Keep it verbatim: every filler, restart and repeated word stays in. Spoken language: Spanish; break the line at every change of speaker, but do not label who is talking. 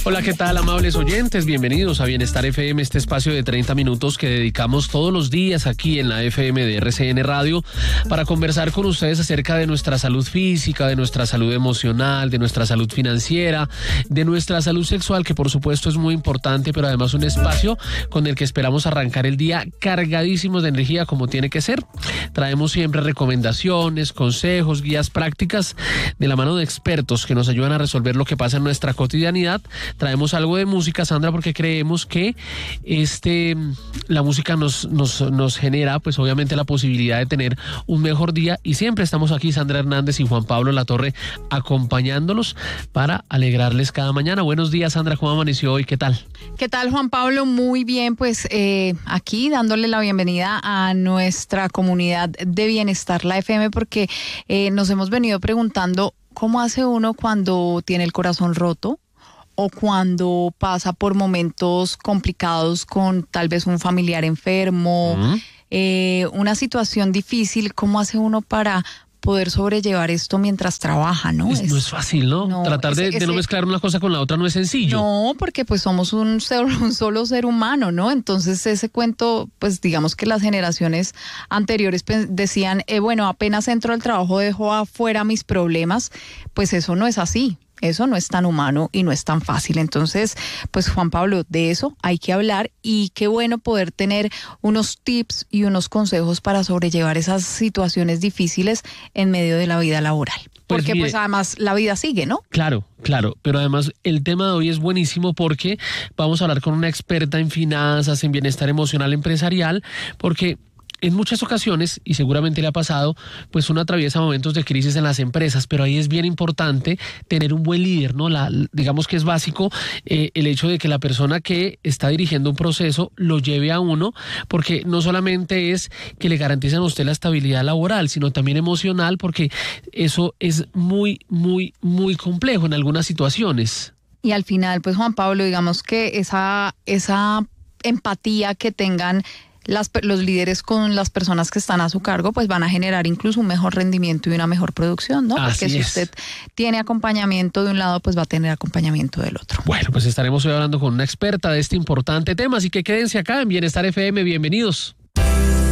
Hola, ¿qué tal, amables oyentes? Bienvenidos a Bienestar F M, este espacio de treinta minutos que dedicamos todos los días aquí en la F M de R C N Radio para conversar con ustedes acerca de nuestra salud física, de nuestra salud emocional, de nuestra salud financiera, de nuestra salud sexual, que por supuesto es muy importante, pero además un espacio con el que esperamos arrancar el día cargadísimos de energía como tiene que ser. Traemos siempre recomendaciones, consejos, guías prácticas de la mano de expertos que nos ayudan a resolver lo que pasa en nuestra cotidianidad. Traemos algo de música, Sandra, porque creemos que este la música nos, nos, nos genera, pues obviamente, la posibilidad de tener un mejor día, y siempre estamos aquí, Sandra Hernández y Juan Pablo Latorre, acompañándolos para alegrarles cada mañana. Buenos días, Sandra, ¿cómo amaneció hoy? ¿Qué tal?
¿Qué tal, Juan Pablo? Muy bien, pues eh, aquí dándole la bienvenida a nuestra comunidad de Bienestar, la F M, porque eh, nos hemos venido preguntando cómo hace uno cuando tiene el corazón roto, o cuando pasa por momentos complicados con tal vez un familiar enfermo, uh-huh. eh, una situación difícil. ¿Cómo hace uno para poder sobrellevar esto mientras trabaja, no?
Es,
es,
no es fácil, ¿no? no Tratar de, ese, de no mezclar una cosa con la otra no es sencillo.
No, porque pues somos un, ser, un solo ser humano, ¿no? Entonces ese cuento, pues digamos que las generaciones anteriores decían, eh, bueno, apenas entro al trabajo dejo afuera mis problemas. Pues eso no es así. Eso no es tan humano y no es tan fácil. Entonces, pues Juan Pablo, de eso hay que hablar, y qué bueno poder tener unos tips y unos consejos para sobrellevar esas situaciones difíciles en medio de la vida laboral. Porque pues, pues además la vida sigue, ¿no?
Claro, claro, pero además el tema de hoy es buenísimo porque vamos a hablar con una experta en finanzas, en bienestar emocional empresarial, porque en muchas ocasiones, y seguramente le ha pasado, pues uno atraviesa momentos de crisis en las empresas, pero ahí es bien importante tener un buen líder, ¿no? La, digamos que es básico eh, el hecho de que la persona que está dirigiendo un proceso lo lleve a uno, porque no solamente es que le garanticen a usted la estabilidad laboral, sino también emocional, porque eso es muy, muy, muy complejo en algunas situaciones.
Y al final, pues Juan Pablo, digamos que esa, esa empatía que tengan Las, los líderes con las personas que están a su cargo, pues van a generar incluso un mejor rendimiento y una mejor producción, ¿no?
Así
Porque si
es.
usted tiene acompañamiento de un lado, pues va a tener acompañamiento del otro.
Bueno, pues estaremos hoy hablando con una experta de este importante tema, así que quédense acá en Bienestar F M, bienvenidos.